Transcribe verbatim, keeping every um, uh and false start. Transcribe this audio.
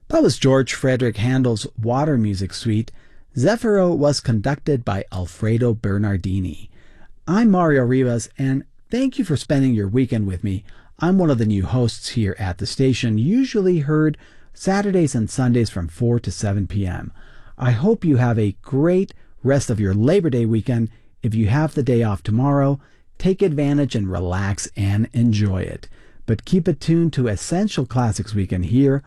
That was George Frederick Handel's Water Music Suite. Zefiro was conducted by Alfredo Bernardini. I'm Mario Rivas, and thank you for spending your weekend with me. I'm one of the new hosts here at the station, usually heard Saturdays and Sundays from four to seven p.m. I hope you have a great rest of your Labor Day weekend. If you have the day off tomorrow, take advantage and relax and enjoy it. But keep it tuned to Essential Classics Weekend here